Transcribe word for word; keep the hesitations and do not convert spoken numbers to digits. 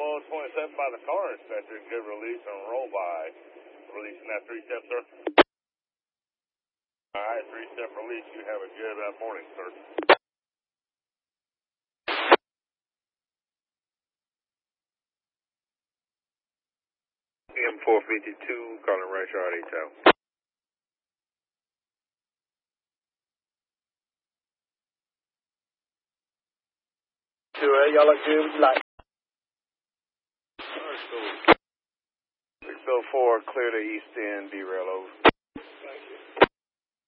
one twenty-seven by the car inspector. Good release and roll by. Releasing that three-step, sir. All right, three-step release. You have a good uh, morning, sir. M four fifty-two, calling right Charlie Town. Sure, y'all look good. What you like? six oh four, clear the east end, derail over.